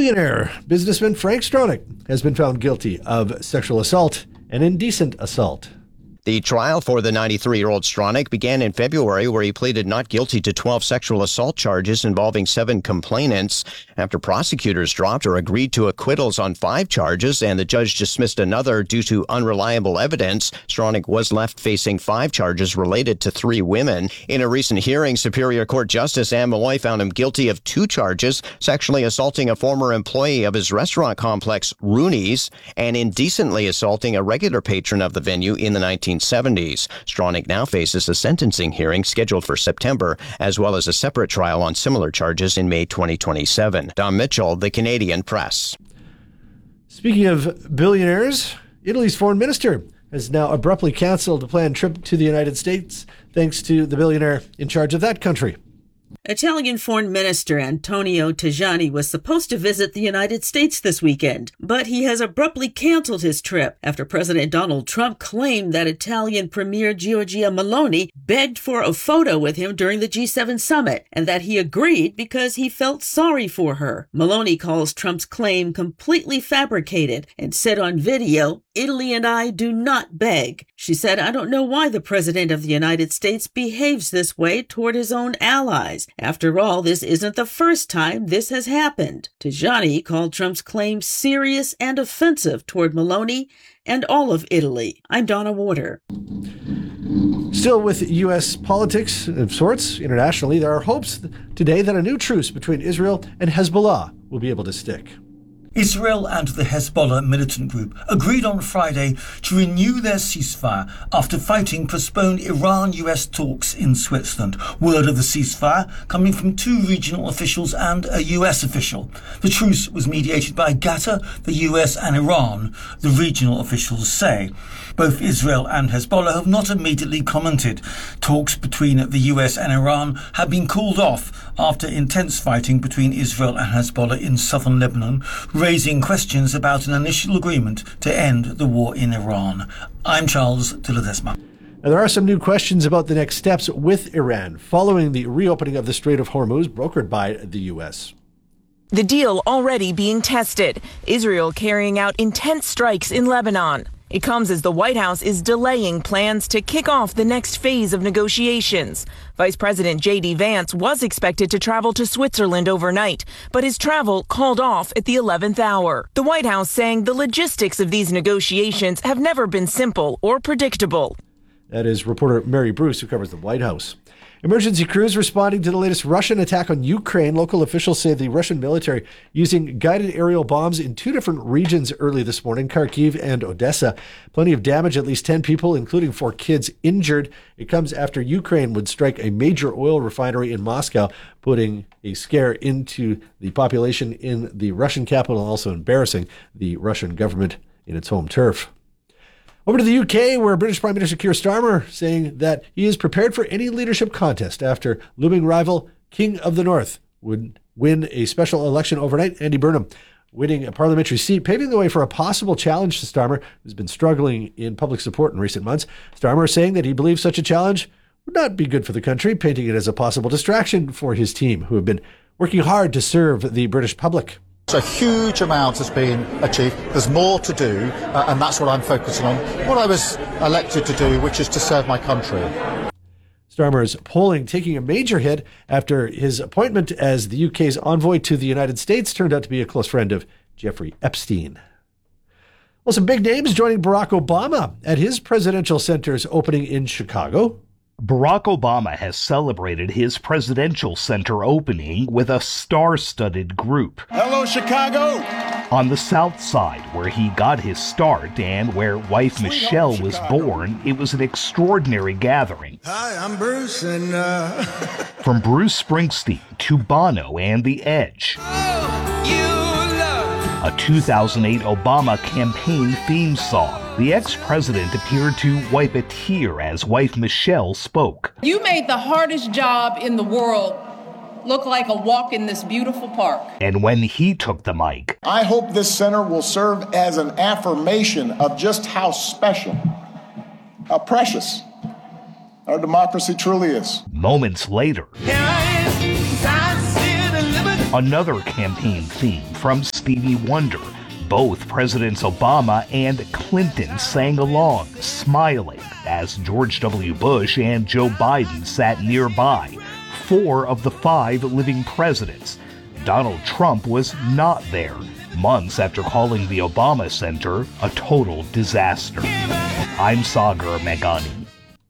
Billionaire businessman Frank Stronach has been found guilty of sexual assault and indecent assault. The trial for the 93-year-old Stronach began in February, where he pleaded not guilty to 12 sexual assault charges involving 7 complainants. After prosecutors dropped or agreed to acquittals on 5 charges and the judge dismissed another due to unreliable evidence, Stronach was left facing 5 charges related to 3 women. In a recent hearing, Superior Court Justice Anne Malloy found him guilty of 2 charges, sexually assaulting a former employee of his restaurant complex, Rooney's, and indecently assaulting a regular patron of the venue in the 1970s. Stronach now faces a sentencing hearing scheduled for September, as well as a separate trial on similar charges in May 2027. Don Mitchell, The Canadian Press. Speaking of billionaires, Italy's foreign minister has now abruptly canceled a planned trip to the United States, thanks to the billionaire in charge of that country. Italian Foreign Minister Antonio Tajani was supposed to visit the United States this weekend, but he has abruptly canceled his trip after President Donald Trump claimed that Italian Premier Giorgia Meloni begged for a photo with him during the G7 summit and that he agreed because he felt sorry for her. Meloni calls Trump's claim completely fabricated and said on video, "Italy and I do not beg." She said, "I don't know why the President of the United States behaves this way toward his own allies. After all, this isn't the first time this has happened." Tajani called Trump's claim serious and offensive toward Meloni and all of Italy. I'm Donna Warder. Still with U.S. politics of sorts internationally, there are hopes today that a new truce between Israel and Hezbollah will be able to stick. Israel and the Hezbollah militant group agreed on Friday to renew their ceasefire after fighting postponed Iran-US talks in Switzerland. Word of the ceasefire coming from 2 regional officials and a US official. The truce was mediated by Qatar, the US and Iran, the regional officials say. Both Israel and Hezbollah have not immediately commented. Talks between the US and Iran have been called off after intense fighting between Israel and Hezbollah in southern Lebanon, raising questions about an initial agreement to end the war in Iran. I'm Charles de Ledesma. Now, there are some new questions about the next steps with Iran following the reopening of the Strait of Hormuz brokered by the U.S. The deal already being tested. Israel carrying out intense strikes in Lebanon. It comes as the White House is delaying plans to kick off the next phase of negotiations. Vice President J.D. Vance was expected to travel to Switzerland overnight, but his travel called off at the 11th hour. The White House saying the logistics of these negotiations have never been simple or predictable. That is reporter Mary Bruce, who covers the White House. Emergency crews responding to the latest Russian attack on Ukraine. Local officials say the Russian military using guided aerial bombs in 2 different regions early this morning, Kharkiv and Odessa. Plenty of damage, at least 10 people, including 4 kids, injured. It comes after Ukraine would strike a major oil refinery in Moscow, putting a scare into the population in the Russian capital and also embarrassing the Russian government in its home turf. Over to the UK, where British Prime Minister Keir Starmer saying that he is prepared for any leadership contest after looming rival King of the North would win a special election overnight. Andy Burnham winning a parliamentary seat, paving the way for a possible challenge to Starmer, who's been struggling in public support in recent months. Starmer saying that he believes such a challenge would not be good for the country, painting it as a possible distraction for his team, who have been working hard to serve the British public. So a huge amount has been achieved. There's more to do, and that's what I'm focusing on. What I was elected to do, which is to serve my country. Starmer's polling taking a major hit after his appointment as the UK's envoy to the United States turned out to be a close friend of Jeffrey Epstein. Well, some big names joining Barack Obama at his presidential center's opening in Chicago. Barack Obama has celebrated his presidential center opening with a star-studded group. Hello, Chicago! On the South Side, where he got his start and where wife Michelle was born, it was an extraordinary gathering. Hi, I'm Bruce, and From Bruce Springsteen to Bono and The Edge. A 2008 Obama campaign theme song. The ex-president appeared to wipe a tear as wife Michelle spoke. You made the hardest job in the world look like a walk in this beautiful park. And when he took the mic, I hope this center will serve as an affirmation of just how special, how precious our democracy truly is. Moments later, another campaign theme from Stevie Wonder. Both Presidents Obama and Clinton sang along, smiling, as George W. Bush and Joe Biden sat nearby, 4 of the 5 living presidents. Donald Trump was not there, months after calling the Obama Center a total disaster. I'm Sagar Meghani.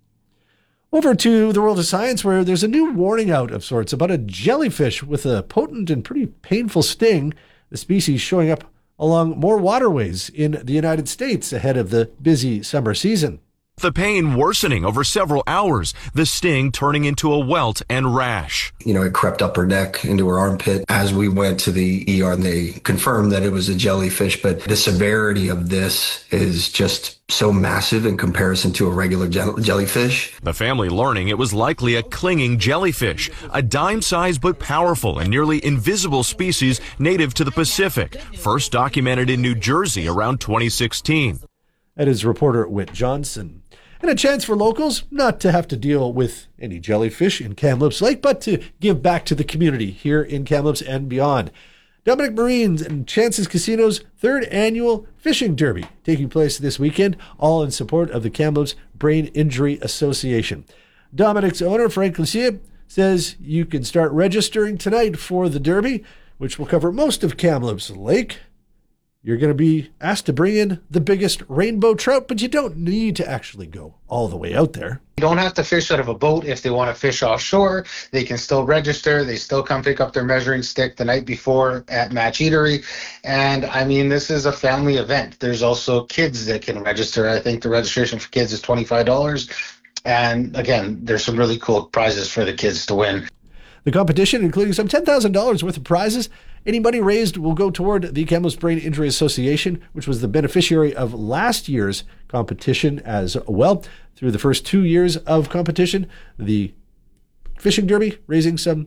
Over to the world of science, where there's a new warning out of sorts about a jellyfish with a potent and pretty painful sting, the species showing up along more waterways in the United States ahead of the busy summer season. The pain worsening over several hours, the sting turning into a welt and rash. It crept up her neck into her armpit. As we went to the ER, and they confirmed that it was a jellyfish, but the severity of this is just so massive in comparison to a regular jellyfish. The family learning it was likely a clinging jellyfish, a dime-sized but powerful and nearly invisible species native to the Pacific, first documented in New Jersey around 2016. That is reporter Whit Johnson. And a chance for locals not to have to deal with any jellyfish in Kamloops Lake, but to give back to the community here in Kamloops and beyond. Dominic Marines and Chances Casino's 3rd annual fishing derby taking place this weekend, all in support of the Kamloops Brain Injury Association. Dominic's owner, Frank Lucia, says you can start registering tonight for the derby, which will cover most of Kamloops Lake. You're going to be asked to bring in the biggest rainbow trout, but you don't need to actually go all the way out there. You don't have to fish out of a boat if they want to fish offshore. They can still register. They still come pick up their measuring stick the night before at Match Eatery. And this is a family event. There's also kids that can register. I think the registration for kids is $25. And again, there's some really cool prizes for the kids to win. The competition, including some $10,000 worth of prizes. Any money raised will go toward the Kamloops Brain Injury Association, which was the beneficiary of last year's competition as well. Through the first 2 years of competition, the fishing derby raising some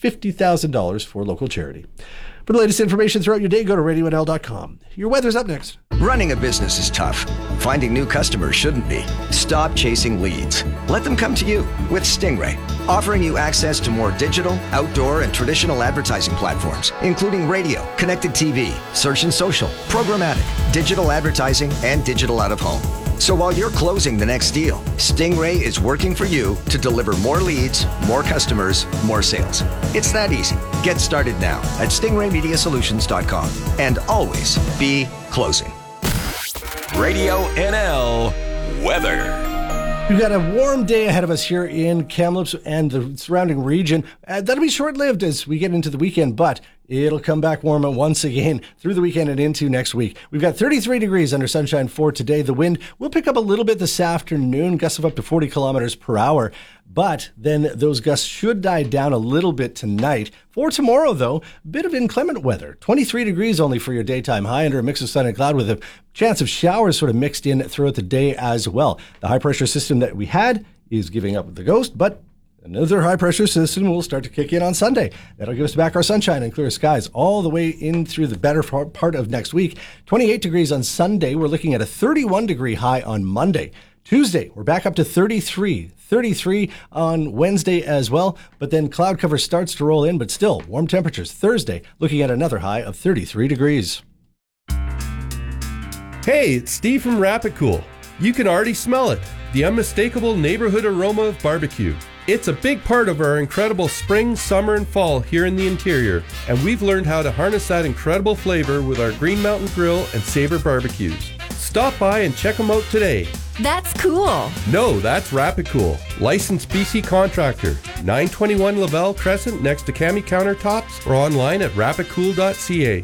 $50,000 for local charity. For the latest information throughout your day, go to RadioNL.com. Your weather's up next. Running a business is tough. Finding new customers shouldn't be. Stop chasing leads. Let them come to you with Stingray, offering you access to more digital, outdoor, and traditional advertising platforms, including radio, connected TV, search and social, programmatic, digital advertising, and digital out-of-home. So while you're closing the next deal, Stingray is working for you to deliver more leads, more customers, more sales. It's that easy. Get started now at stingraymediasolutions.com and always be closing. Radio NL weather. We've got a warm day ahead of us here in Kamloops and the surrounding region. That'll be short-lived as we get into the weekend, but it'll come back warmer once again through the weekend and into next week. We've got 33 degrees under sunshine for today. The wind will pick up a little bit this afternoon, gusts of up to 40 kilometers per hour. But then those gusts should die down a little bit tonight. For tomorrow, though, a bit of inclement weather. 23 degrees only for your daytime high under a mix of sun and cloud with a chance of showers sort of mixed in throughout the day as well. The high-pressure system that we had is giving up the ghost, but another high-pressure system will start to kick in on Sunday. That'll give us back our sunshine and clear skies all the way in through the better part of next week. 28 degrees on Sunday. We're looking at a 31-degree high on Monday. Tuesday, we're back up to 33 on Wednesday as well, but then cloud cover starts to roll in, but still warm temperatures. Thursday, looking at another high of 33 degrees. Hey, it's Steve from Rapid Cool. You can already smell it, the unmistakable neighborhood aroma of barbecue. It's a big part of our incredible spring, summer, and fall here in the interior, and we've learned how to harness that incredible flavor with our Green Mountain Grill and Savor barbecues. Stop by and check them out today. That's cool. No, that's Rapid Cool. Licensed BC contractor. 921 Lavelle Crescent next to Cami Countertops or online at rapidcool.ca.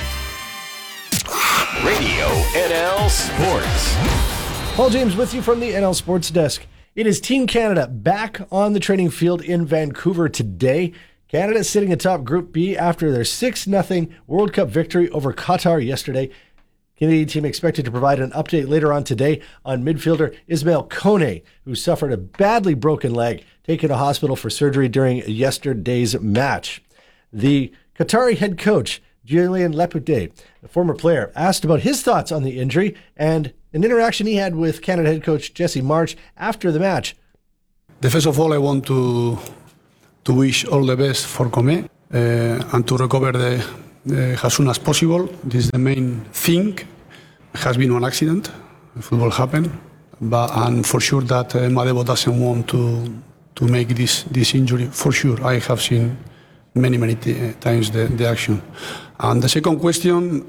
Radio NL Sports. Paul James with you from the NL Sports Desk. It is Team Canada back on the training field in Vancouver today. Canada sitting atop Group B after their 6-0 World Cup victory over Qatar yesterday. Canadian team expected to provide an update later on today on midfielder Ismail Kone, who suffered a badly broken leg, taken to hospital for surgery during yesterday's match. The Qatari head coach, Julien Lopetegui, a former player, asked about his thoughts on the injury and an interaction he had with Canada head coach Jesse March after the match. First of all, I want to wish all the best for Kone and to recover as soon as possible. This is the main thing. It has been an accident. Football happened. And for sure that Madebo doesn't want to make this injury. For sure, I have seen many times the action. And the second question,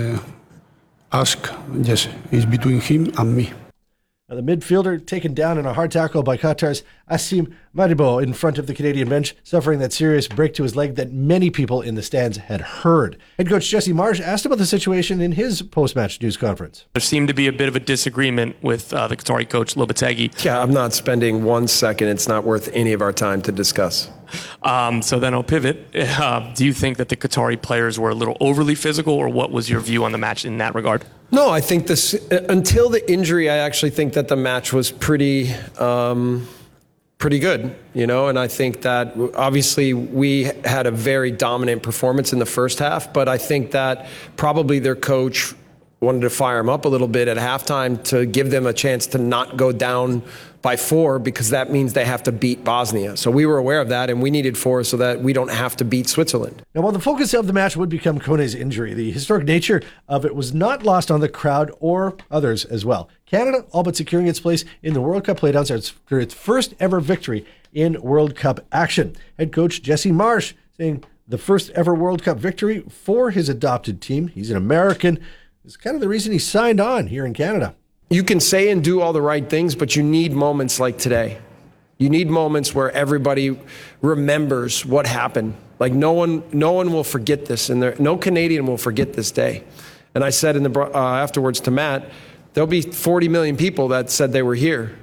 yes, is between him and me. Now, the midfielder taken down in a hard tackle by Qatar's Asim Madebo in front of the Canadian bench, suffering that serious break to his leg that many people in the stands had heard. Head coach Jesse Marsch asked about the situation in his post-match news conference. There seemed to be a bit of a disagreement with the Qatari coach Lopetegui. Yeah, I'm not spending 1 second. It's not worth any of our time to discuss. So then I'll pivot. Do you think that the Qatari players were a little overly physical, or what was your view on the match in that regard? No, I think until the injury, I actually think that the match was pretty good, and I think that obviously we had a very dominant performance in the first half, but I think that probably their coach wanted to fire them up a little bit at halftime to give them a chance to not go down by 4, because that means they have to beat Bosnia. So we were aware of that, and we needed 4 so that we don't have to beat Switzerland. Now, while the focus of the match would become Kone's injury, the historic nature of it was not lost on the crowd or others as well. Canada all but securing its place in the World Cup playdowns after its first ever victory in World Cup action. Head coach Jesse Marsch saying the first ever World Cup victory for his adopted team. He's an American. It's kind of the reason he signed on here in Canada. You can say and do all the right things, but you need moments like today. You need moments where everybody remembers what happened. Like no one will forget this, and no Canadian will forget this day. And I said afterwards to Matt, there'll be 40 million people that said they were here.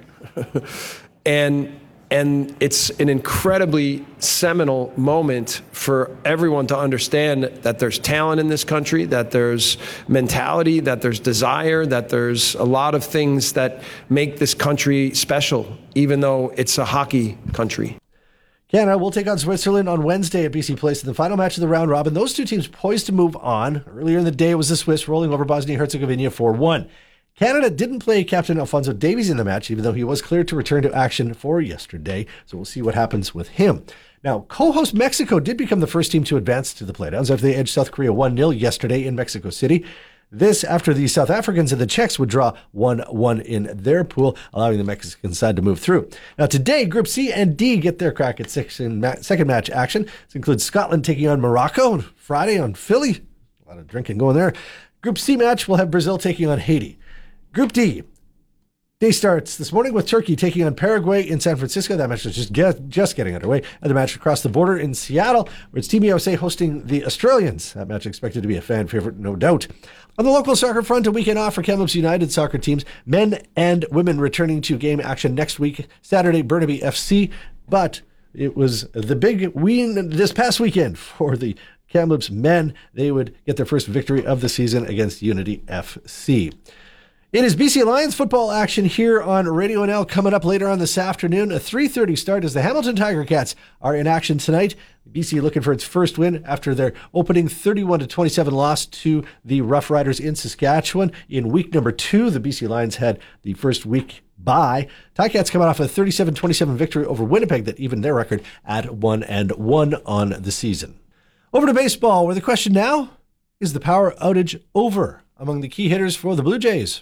And it's an incredibly seminal moment for everyone to understand that there's talent in this country, that there's mentality, that there's desire, that there's a lot of things that make this country special, even though it's a hockey country. Canada will take on Switzerland on Wednesday at BC Place in the final match of the round robin. Those two teams poised to move on. Earlier in the day, it was the Swiss rolling over Bosnia-Herzegovina 4-1. Canada didn't play Captain Alphonso Davies in the match, even though he was cleared to return to action for yesterday. So we'll see what happens with him. Now, co-host Mexico did become the first team to advance to the playdowns after they edged South Korea 1-0 yesterday in Mexico City. This after the South Africans and the Czechs would draw 1-1 in their pool, allowing the Mexican side to move through. Now today, Group C and D get their crack at second match action. This includes Scotland taking on Morocco on Friday on Philly. A lot of drinking going there. Group C match will have Brazil taking on Haiti. Group D. Day starts this morning with Turkey taking on Paraguay in San Francisco. That match is just getting underway. And the match across the border in Seattle, where it's Team USA hosting the Australians. That match expected to be a fan favorite, no doubt. On the local soccer front, a weekend off for Kamloops United soccer teams. Men and women returning to game action next week. Saturday, Burnaby FC. But it was the big win this past weekend for the Kamloops men. They would get their first victory of the season against Unity FC. It is BC Lions football action here on Radio NL coming up later on this afternoon. A 3:30 start as the Hamilton Tiger Cats are in action tonight. BC looking for its first win after their opening 31-27 loss to the Rough Riders in Saskatchewan. In week number 2, the BC Lions had the first week bye. Ticats coming off a 37-27 victory over Winnipeg that evened their record at 1-1 on the season. Over to baseball, where the question now is the power outage over among the key hitters for the Blue Jays.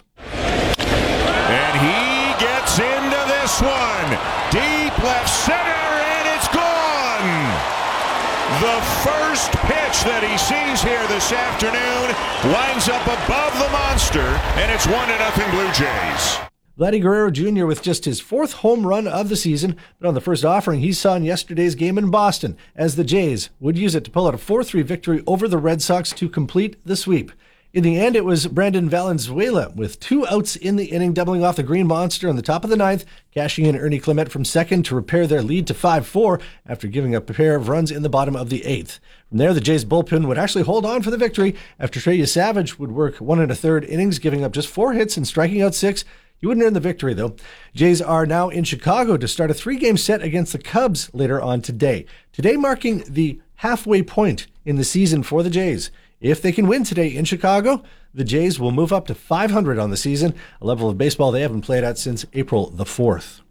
And he gets into this one. Deep left center, and it's gone. The first pitch that he sees here this afternoon winds up above the monster, and it's 1-0 Blue Jays. Vladdy Guerrero Jr. with just his 4th home run of the season, but on the first offering he saw in yesterday's game in Boston, as the Jays would use it to pull out a 4-3 victory over the Red Sox to complete the sweep. In the end, it was Brandon Valenzuela with 2 outs in the inning, doubling off the Green Monster on the top of the 9th, cashing in Ernie Clement from second to repair their lead to 5-4 after giving up a pair of runs in the bottom of the 8th. From there, the Jays bullpen would actually hold on for the victory after Trey Savage would work 1 1/3 innings, giving up just 4 hits and striking out 6. He wouldn't earn the victory, though. Jays are now in Chicago to start a 3-game set against the Cubs later on today. Today marking the halfway point in the season for the Jays. If they can win today in Chicago, the Jays will move up to 500 on the season, a level of baseball they haven't played at since April the 4th.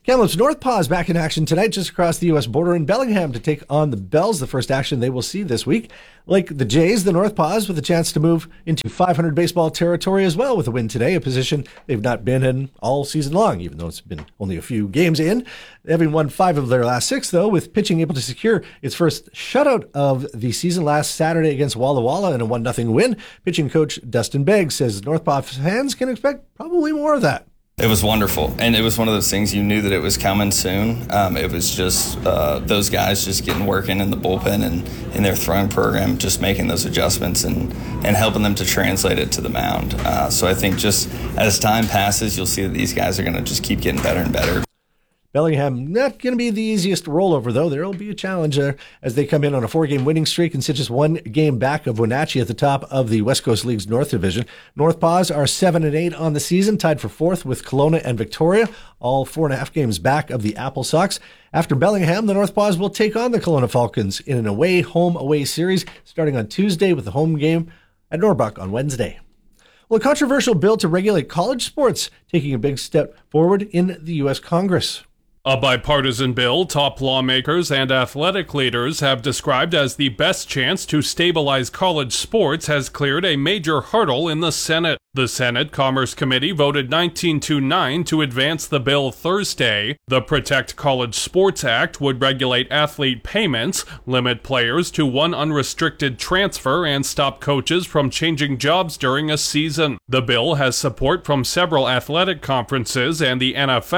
Kamloops North Paws back in action tonight just across the U.S. border in Bellingham to take on the Bells, the first action they will see this week. Like the Jays, the North Paws with a chance to move into 500 baseball territory as well with a win today, a position they've not been in all season long, even though it's been only a few games in. Having won 5 of their last 6, though, with pitching able to secure its first shutout of the season last Saturday against Walla Walla in a 1-0 win. Pitching coach Dustin Begg says North Paws fans can expect probably more of that. It was wonderful, and it was one of those things you knew that it was coming soon. It was just those guys just getting working in the bullpen and in their throwing program, just making those adjustments and helping them to translate it to the mound. So I think just as time passes, you'll see that these guys are going to just keep getting better and better. Bellingham, not going to be the easiest rollover, though. There will be a challenge there as they come in on a 4-game winning streak and sit just 1 game back of Wenatchee at the top of the West Coast League's North Division. North Paws are 7-8 on the season, tied for 4th with Kelowna and Victoria, all 4.5 games back of the Apple Sox. After Bellingham, the North Paws will take on the Kelowna Falcons in an away-home-away series starting on Tuesday with the home game at Norbuck on Wednesday. Well, a controversial bill to regulate college sports taking a big step forward in the U.S. Congress. A bipartisan bill top lawmakers and athletic leaders have described as the best chance to stabilize college sports has cleared a major hurdle in the Senate. The Senate Commerce Committee voted 19-9 to advance the bill Thursday. The Protect College Sports Act would regulate athlete payments, limit players to 1 unrestricted transfer, and stop coaches from changing jobs during a season. The bill has support from several athletic conferences and the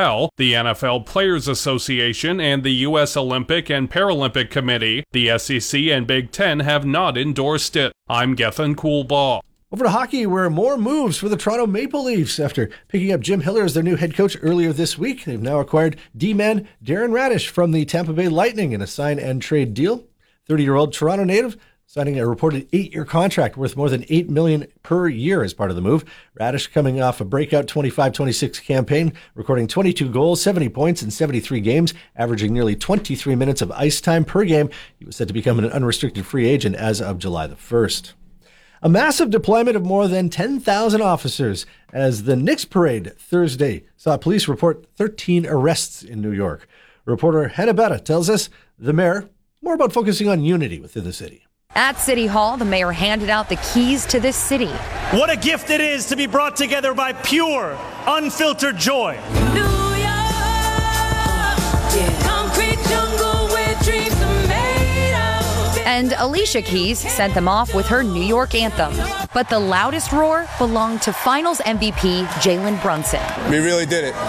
NFL Players Association, and the U.S. Olympic and Paralympic Committee. The SEC and Big Ten have not endorsed it. I'm Gethin Coolbaugh. Over to hockey, where more moves for the Toronto Maple Leafs after picking up Jim Hiller as their new head coach earlier this week. They've now acquired D-man Darren Radish from the Tampa Bay Lightning in a sign and trade deal. 30-year-old Toronto native signing a reported 8-year contract worth more than $8 million per year as part of the move. Radish coming off a breakout 25-26 campaign, recording 22 goals, 70 points in 73 games, averaging nearly 23 minutes of ice time per game. He was set to become an unrestricted free agent as of July the 1st. A massive deployment of more than 10,000 officers as the Knicks parade Thursday saw police report 13 arrests in New York. Reporter Hannah Betta tells us the mayor more about focusing on unity within the city. At City Hall, the mayor handed out the keys to this city. What a gift it is to be brought together by pure, unfiltered joy. And Alicia Keys sent them off with her New York anthem. But the loudest roar belonged to Finals MVP Jalen Brunson. We really did it.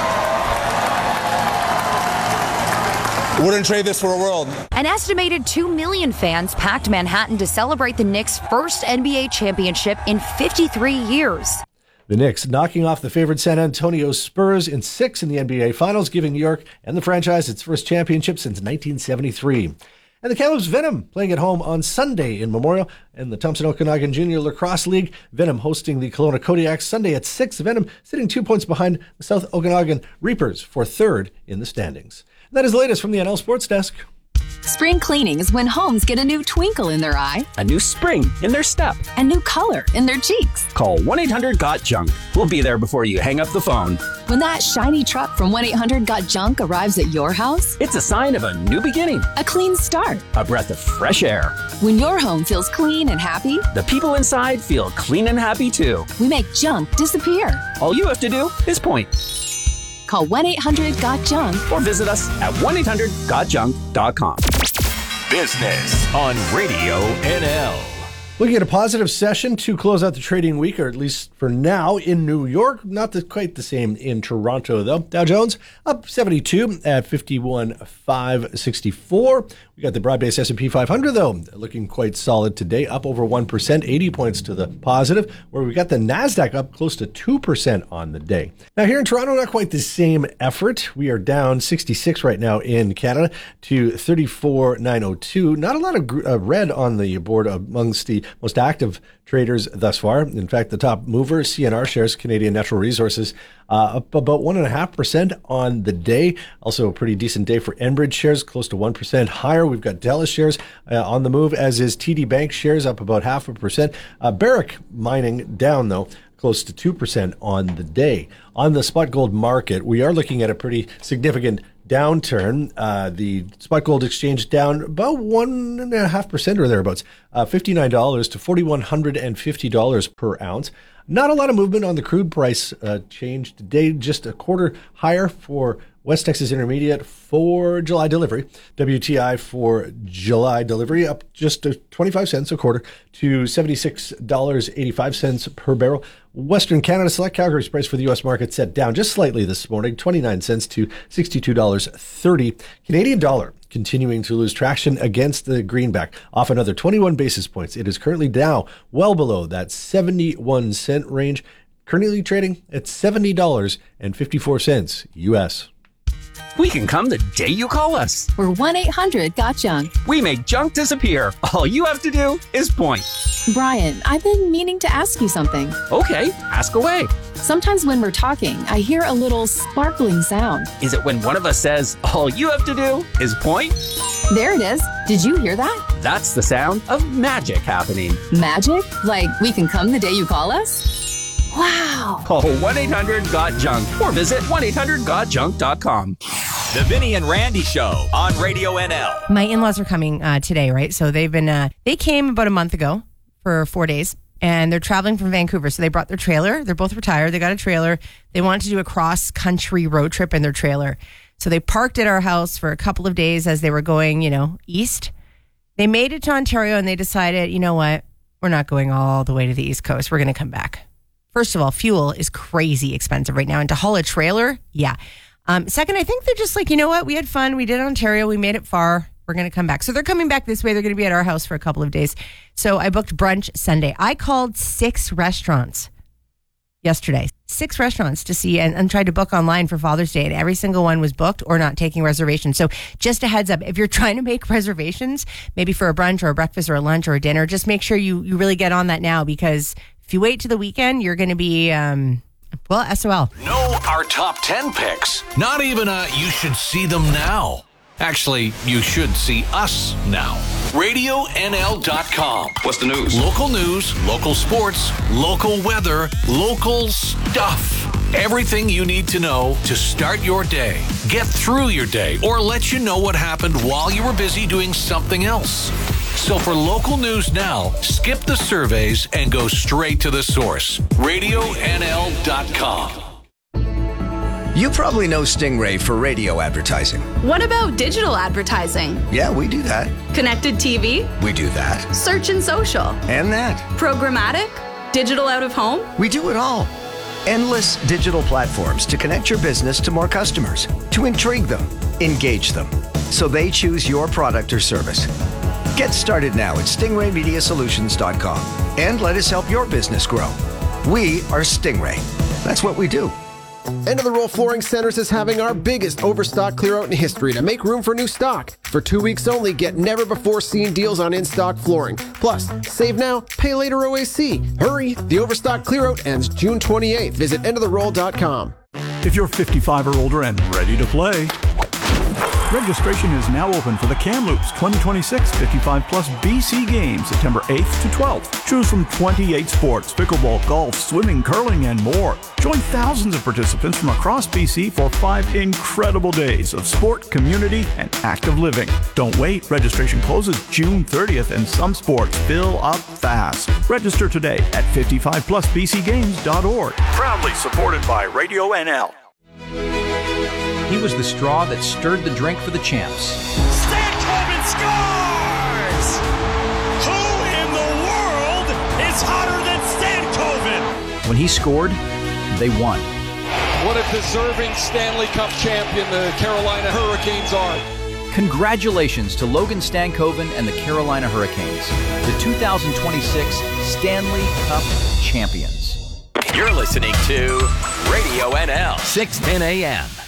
Wouldn't trade this for a world. An estimated 2 million fans packed Manhattan to celebrate the Knicks' first NBA championship in 53 years. The Knicks knocking off the favored San Antonio Spurs in 6 in the NBA Finals, giving New York and the franchise its first championship since 1973. And the Kamloops Venom playing at home on Sunday in Memorial, and the Thompson Okanagan Junior Lacrosse League. Venom hosting the Kelowna Kodiaks Sunday at 6. Venom sitting 2 points behind the South Okanagan Reapers for 3rd in the standings. And that is the latest from the NL Sports Desk. Spring cleaning is when homes get a new twinkle in their eye, a new spring in their step, a new color in their cheeks. Call 1-800-GOT-JUNK. We'll be there before you hang up the phone. When that shiny truck from 1-800-GOT-JUNK arrives at your house, it's a sign of a new beginning, a clean start, a breath of fresh air. When your home feels clean and happy, the people inside feel clean and happy too. We make junk disappear. All you have to do is point. Call 1-800-GOT-JUNK or visit us at 1-800-GOTJUNK.com. Business on Radio NL. Looking at a positive session to close out the trading week, or at least for now, in New York. Not quite the same in Toronto, though. Dow Jones up 72 at 51,564. We got the broad-based S&P 500, though, looking quite solid today, up over 1%, 80 points to the positive, where we got the NASDAQ up close to 2% on the day. Now, here in Toronto, not quite the same effort. We are down 66 right now in Canada to 34,902. Not a lot of red on the board amongst the most active traders thus far. In fact, the top mover, CNR shares, Canadian Natural Resources, up about 1.5% on the day. Also a pretty decent day for Enbridge shares, close to 1% higher. We've got Dallas shares on the move, as is TD Bank shares, up about 0.5%. Barrick Mining down, though, close to 2% on the day. On the spot gold market, we are looking at a pretty significant downturn. The spot gold exchange down about 1.5% or thereabouts, $59 to $4,150 per ounce. Not a lot of movement on the crude price change today, just a quarter higher for West Texas Intermediate for July delivery. WTI for July delivery up just 25 cents a quarter to $76.85 per barrel. Western Canada Select Calgary's price for the U.S. market set down just slightly this morning, 29 cents to $62.30. Canadian dollar continuing to lose traction against the greenback, off another 21 basis points. It is currently now well below that 71 cent range, currently trading at $70.54 U.S. We can come the day you call us. We're 1-800-GOT-JUNK. We make junk disappear. All you have to do is point. Brian, I've been meaning to ask you something. Okay, ask away. Sometimes when we're talking, I hear a little sparkling sound. Is it when one of us says, all you have to do is point? There it is. Did you hear that? That's the sound of magic happening. Magic? Like we can come the day you call us? Wow. Call 1-800-GOT-JUNK or visit 1-800-GOT-JUNK.com. The Vinny and Randy Show on Radio NL. My in-laws are coming today, right? So they've been, they came about a month ago for 4 days, and they're traveling from Vancouver. So they brought their trailer. They're both retired. They got a trailer. They wanted to do a cross-country road trip in their trailer. So they parked at our house for a couple of days as they were going, east. They made it to Ontario, and they decided, you know what? We're not going all the way to the East Coast. We're going to come back. First of all, fuel is crazy expensive right now. And to haul a trailer, yeah. Second, I think they're just like, you know what? We had fun. We did Ontario. We made it far. We're going to come back. So they're coming back this way. They're going to be at our house for a couple of days. So I booked brunch Sunday. I called 6 restaurants yesterday. 6 restaurants to see and tried to book online for Father's Day. And every single one was booked or not taking reservations. So just a heads up, if you're trying to make reservations, maybe for a brunch or a breakfast or a lunch or a dinner, just make sure you really get on that now, because if you wait to the weekend, you're going to be, SOL. Know our top 10 picks. Not even you should see them now. Actually, you should see us now. RadioNL.com. What's the news? Local news, local sports, local weather, local stuff. Everything you need to know to start your day, get through your day, or let you know what happened while you were busy doing something else. So for local news now, skip the surveys and go straight to the source. RadioNL.com. You probably know Stingray for radio advertising. What about digital advertising? Yeah, we do that. Connected TV? We do that. Search and social? And that. Programmatic? Digital out of home? We do it all. Endless digital platforms to connect your business to more customers, to intrigue them, engage them, so they choose your product or service. Get started now at stingraymediasolutions.com and let us help your business grow. We are Stingray. That's what we do. End of the Roll Flooring Centers is having our biggest overstock clear out in history to make room for new stock. For 2 weeks only, get never before seen deals on in-stock flooring. Plus, save now, pay later OAC. Hurry, the overstock clear out ends June 28th. Visit endoftheroll.com. If you're 55 or older and ready to play, registration is now open for the Kamloops 2026 55 Plus BC Games, September 8th to 12th. Choose from 28 sports, pickleball, golf, swimming, curling, and more. Join thousands of participants from across BC for 5 incredible days of sport, community, and active living. Don't wait. Registration closes June 30th, and some sports fill up fast. Register today at 55plusbcgames.org. Proudly supported by Radio NL. He was the straw that stirred the drink for the champs. Stankoven scores! Who in the world is hotter than Stankoven? When he scored, they won. What a deserving Stanley Cup champion the Carolina Hurricanes are. Congratulations to Logan Stankoven and the Carolina Hurricanes, the 2026 Stanley Cup champions. You're listening to Radio NL, 610 AM.